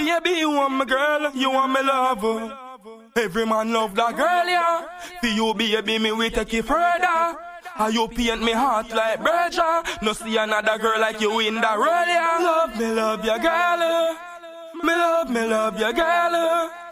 Baby, you want my girl, you want me lover. Every man love that girl, yeah. For you, baby, me we take it further. How you paint me heart like Berger. No see another girl like you in the world, yeah. Love me, love your girl. Me love your girl.